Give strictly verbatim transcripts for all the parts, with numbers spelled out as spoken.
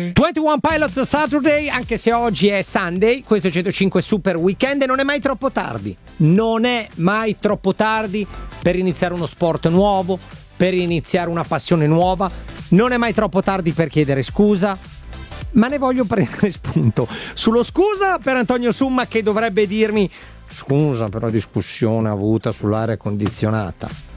ventuno Pilots Saturday, anche se oggi è Sunday, questo è centocinque Super Weekend e non è mai troppo tardi. Non è mai troppo tardi per iniziare uno sport nuovo, per iniziare una passione nuova. Non è mai troppo tardi per chiedere scusa. Ma ne voglio prendere spunto sullo scusa per Antonio Summa, che dovrebbe dirmi: scusa per la discussione avuta sull'aria condizionata.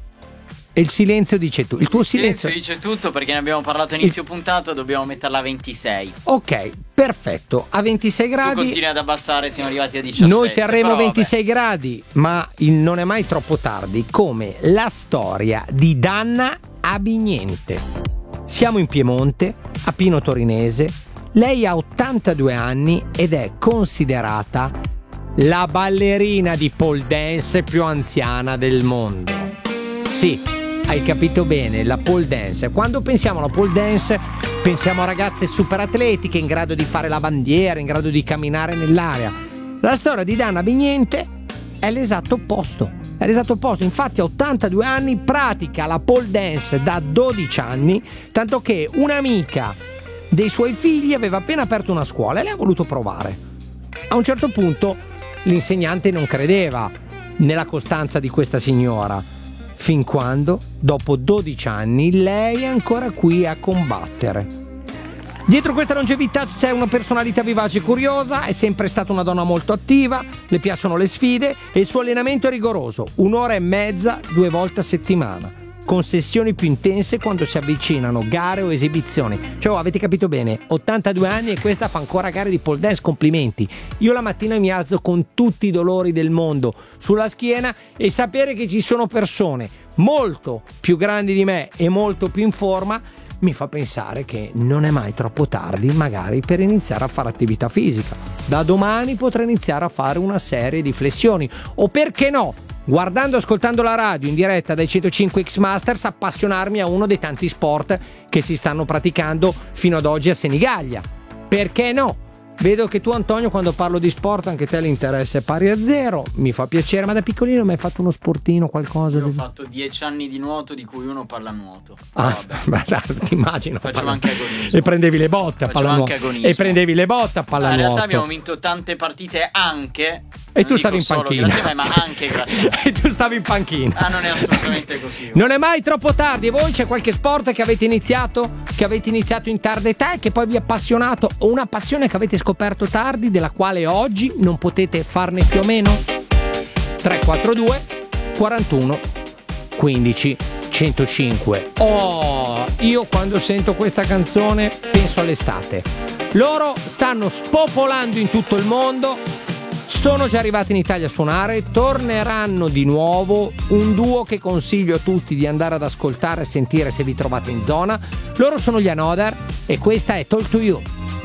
E il silenzio dice tutto. Il tuo il silenzio... silenzio dice tutto, perché ne abbiamo parlato a inizio il... puntata. Dobbiamo metterla a ventisei. Ok, perfetto. A ventisei gradi. Tu continui ad abbassare, siamo arrivati a diciassette. Noi terremo però, ventisei gradi. Ma il non è mai troppo tardi, come la storia di Danna Abbignente. Siamo in Piemonte, a Pino Torinese. Lei ha ottantadue anni ed è considerata la ballerina di pole dance più anziana del mondo. Sì, hai capito bene, la pole dance. Quando pensiamo alla pole dance pensiamo a ragazze super atletiche in grado di fare la bandiera, in grado di camminare nell'aria. La storia di Danna Abbignente è l'esatto opposto. È l'esatto opposto. Infatti a ottantadue anni pratica la pole dance da dodici anni, tanto che un'amica dei suoi figli aveva appena aperto una scuola e lei ha voluto provare. A un certo punto l'insegnante non credeva nella costanza di questa signora, fin quando, dopo dodici anni, lei è ancora qui a combattere. Dietro questa longevità c'è una personalità vivace e curiosa, è sempre stata una donna molto attiva, le piacciono le sfide e il suo allenamento è rigoroso, un'ora e mezza due volte a settimana, con sessioni più intense quando si avvicinano gare o esibizioni. Cioè, avete capito bene, ottantadue anni e questa fa ancora gare di pole dance, complimenti. Io la mattina mi alzo con tutti i dolori del mondo sulla schiena e sapere che ci sono persone molto più grandi di me e molto più in forma mi fa pensare che non è mai troppo tardi magari per iniziare a fare attività fisica. Da domani potrei iniziare a fare una serie di flessioni o, perché no, guardando e ascoltando la radio in diretta dai centocinque X Masters, appassionarmi a uno dei tanti sport che si stanno praticando fino ad oggi a Senigallia. Perché no? Vedo che tu, Antonio, quando parlo di sport anche te l'interesse è pari a zero, mi fa piacere. Ma da piccolino mi hai fatto uno sportino, qualcosa? Io ho di... fatto dieci anni di nuoto, di cui uno parla nuoto. Ah, vabbè. ti immagino. Facevo anche agonismo. E prendevi le botte a pallanuoto. E prendevi le botte a pallanuoto. In realtà abbiamo vinto tante partite anche. E tu stavi in panchina. Grazie a me, ma anche grazie a me. E tu stavi in panchina. Ah, non è assolutamente così. Non è mai troppo tardi. E voi c'è qualche sport che avete iniziato? Che avete iniziato in tarda età e che poi vi ha appassionato? O una passione che avete scoperto tardi, della quale oggi non potete farne più o meno? tre quattro due quarantuno quindici centocinque. Oh, io quando sento questa canzone penso all'estate. Loro stanno spopolando in tutto il mondo. Sono già arrivati in Italia a suonare, torneranno di nuovo, un duo che consiglio a tutti di andare ad ascoltare e sentire se vi trovate in zona. Loro sono gli Another e questa è Talk to You.